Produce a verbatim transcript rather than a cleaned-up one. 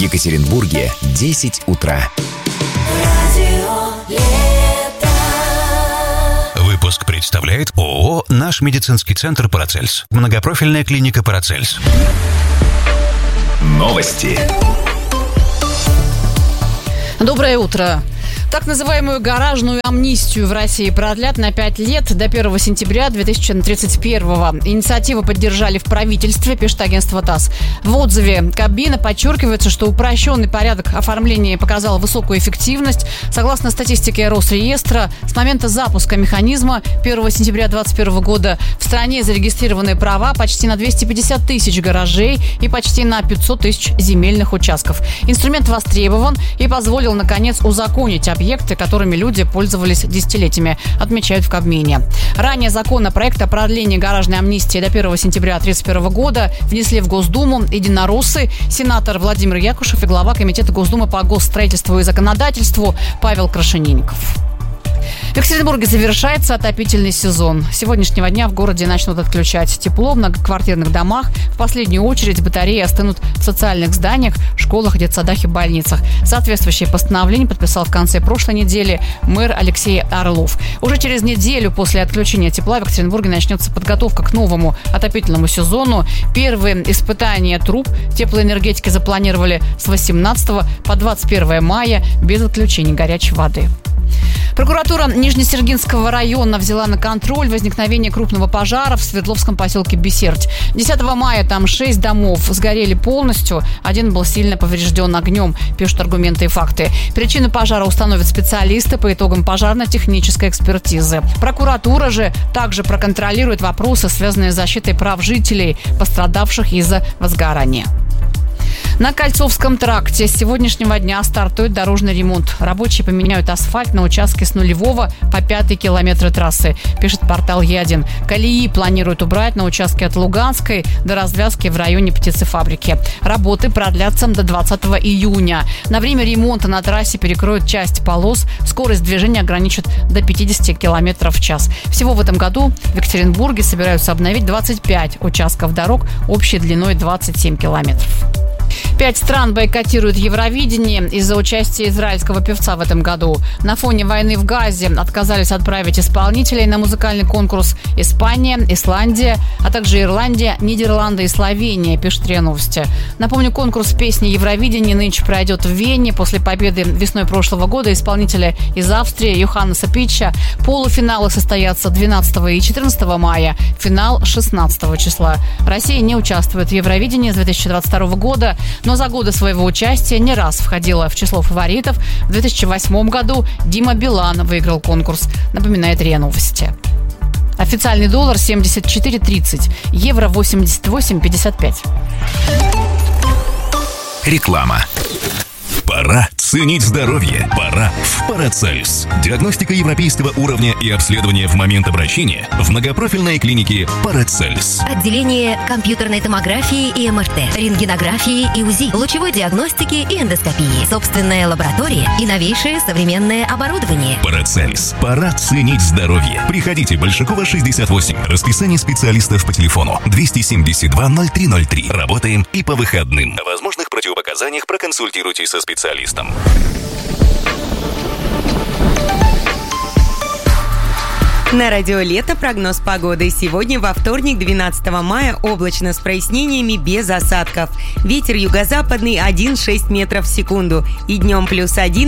Екатеринбурге десять утра. Выпуск представляет ООО «Наш медицинский центр Парацельс». Многопрофильная клиника Парацельс. Новости. Доброе утро. Так называемую гаражную амнистию в России продлят на пять лет до первого сентября две тысячи тридцать первого. Инициативу поддержали в правительстве, пишет агентство ТАСС. В отзыве Кабмина подчеркивается, что упрощенный порядок оформления показал высокую эффективность. Согласно статистике Росреестра, с момента запуска механизма первого сентября две тысячи двадцать первого года в стране зарегистрированы права почти на двести пятьдесят тысяч гаражей и почти на пятьсот тысяч земельных участков. Инструмент востребован и позволил, наконец, узаконить объекты, которыми люди пользовались десятилетиями, отмечают в Кабмине. Ранее законопроект о продлении гаражной амнистии до первого сентября две тысячи тридцать первого года внесли в Госдуму единороссы, сенатор Владимир Якушев и глава Комитета Госдумы по госстроительству и законодательству Павел Крашенинников. В Екатеринбурге завершается отопительный сезон. С сегодняшнего дня в городе начнут отключать тепло в многоквартирных домах. В последнюю очередь батареи остынут в социальных зданиях, школах, детсадах и больницах. Соответствующее постановление подписал в конце прошлой недели мэр Алексей Орлов. Уже через неделю после отключения тепла в Екатеринбурге начнется подготовка к новому отопительному сезону. Первые испытания труб теплоэнергетики запланировали с восемнадцатого по двадцать первое мая без отключения горячей воды. Прокуратура Нижнесергинского района взяла на контроль возникновение крупного пожара в Свердловском поселке Бесерть. десятого мая там шесть домов сгорели полностью, один был сильно поврежден огнем, пишут «Аргументы и факты». Причины пожара установят специалисты по итогам пожарно-технической экспертизы. Прокуратура же также проконтролирует вопросы, связанные с защитой прав жителей, пострадавших из-за возгорания. На Кольцовском тракте с сегодняшнего дня стартует дорожный ремонт. Рабочие поменяют асфальт на участке с нулевого по пятый километры трассы, пишет портал Е один. Колеи планируют убрать на участке от Луганской до развязки в районе птицефабрики. Работы продлятся до двадцатого июня. На время ремонта на трассе перекроют часть полос. Скорость движения ограничат до пятьдесят километров в час. Всего в этом году в Екатеринбурге собираются обновить двадцать пять участков дорог общей длиной двадцать семь километров. Пять стран бойкотируют Евровидение из-за участия израильского певца в этом году. На фоне войны в Газе отказались отправить исполнителей на музыкальный конкурс Испания, Исландия, а также Ирландия, Нидерланды и Словения, пишет РИА Новости. Напомню, конкурс песни Евровидение нынче пройдет в Вене. После победы весной прошлого года исполнителя из Австрии Йоханнеса Питча. Полуфиналы состоятся двенадцатого и четырнадцатого мая, финал шестнадцатого числа. Россия не участвует в Евровидении с две тысячи двадцать второго года, но за годы своего участия не раз входила в число фаворитов. В две тысячи восьмом году Дима Билан выиграл конкурс, напоминает РИА Новости. Официальный доллар семьдесят четыре тридцать, евро восемьдесят восемь пятьдесят пять. Реклама. Пора ценить здоровье. Пора в Парацельс. Диагностика европейского уровня и обследование в момент обращения в многопрофильной клинике Парацельс. Отделение компьютерной томографии и МРТ, рентгенографии и УЗИ, лучевой диагностики и эндоскопии, собственная лаборатория и новейшее современное оборудование. Парацельс. Пора ценить здоровье. Приходите, Большакова, шестьдесят восемь. Расписание специалистов по телефону двести семьдесят два ноль три ноль три. Работаем и по выходным. О возможных противопоказаниях проконсультируйтесь со специалистом. На радио «Лето» прогноз погоды. Сегодня, во вторник, двенадцатого мая, облачно с прояснениями без осадков. Ветер юго-западный один целых шесть десятых метров в секунду. И днем плюс один.